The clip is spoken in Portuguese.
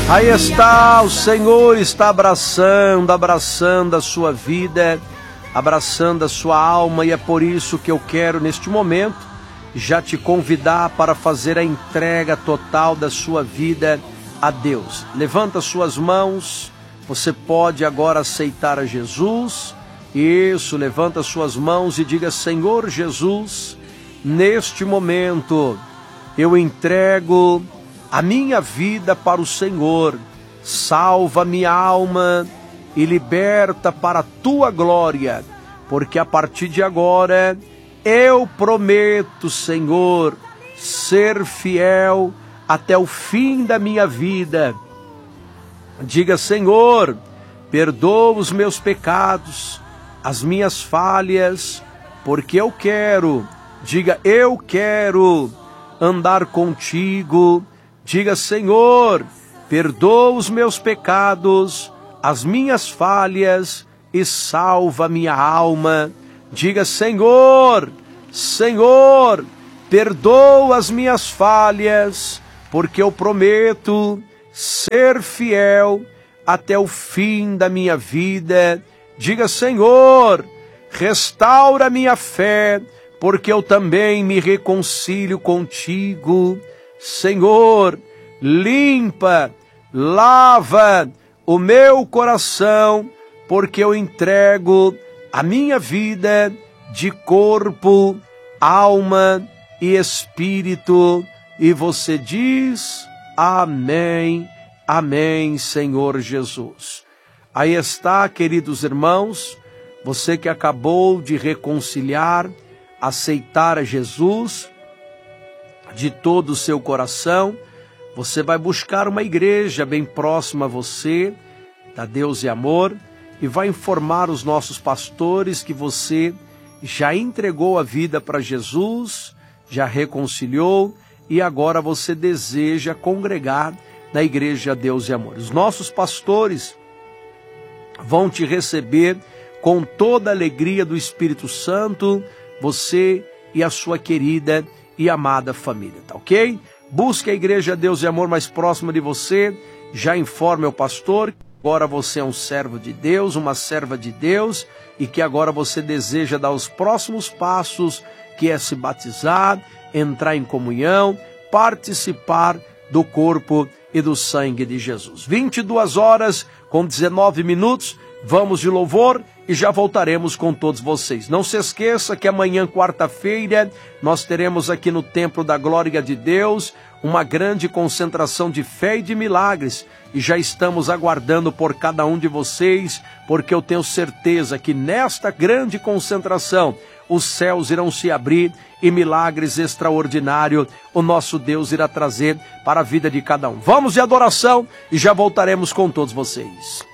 Aí está, o Senhor está abraçando a sua vida, abraçando a sua alma, e é por isso que eu quero neste momento já te convidar para fazer a entrega total da sua vida a Deus. Levanta suas mãos, você pode agora aceitar a Jesus. Isso, levanta suas mãos e diga: Senhor Jesus, neste momento eu entrego a minha vida para o Senhor, salva minha alma e liberta para a tua glória, porque a partir de agora eu prometo, Senhor, ser fiel até o fim da minha vida. Diga: Senhor, perdoa os meus pecados, as minhas falhas, porque eu quero, diga, eu quero andar contigo. Diga: Senhor, perdoa os meus pecados, as minhas falhas e salva minha alma. Diga: Senhor, Senhor, perdoa as minhas falhas, porque eu prometo ser fiel até o fim da minha vida. Diga: Senhor, restaura minha fé, porque eu também me reconcilio contigo. Senhor, limpa, lava o meu coração, porque eu entrego a minha vida de corpo, alma e espírito. E você diz: amém, amém, Senhor Jesus. Aí está, queridos irmãos, você que acabou de reconciliar, aceitar a Jesus de todo o seu coração. Você vai buscar uma igreja bem próxima a você, da Deus e Amor, e vai informar os nossos pastores que você já entregou a vida para Jesus, já reconciliou, e agora você deseja congregar na igreja Deus e Amor. Os nossos pastores vão te receber com toda a alegria do Espírito Santo, você e a sua querida e amada família, tá ok? Busque a igreja Deus e Amor mais próxima de você, já informe ao pastor que agora você é um servo de Deus, uma serva de Deus, e que agora você deseja dar os próximos passos, que é se batizar, entrar em comunhão, participar do corpo e do sangue de Jesus. 22h19, vamos de louvor e já voltaremos com todos vocês. Não se esqueça que amanhã, quarta-feira, nós teremos aqui no Templo da Glória de Deus uma grande concentração de fé e de milagres, e já estamos aguardando por cada um de vocês, porque eu tenho certeza que nesta grande concentração os céus irão se abrir e milagres extraordinários o nosso Deus irá trazer para a vida de cada um. Vamos de adoração e já voltaremos com todos vocês.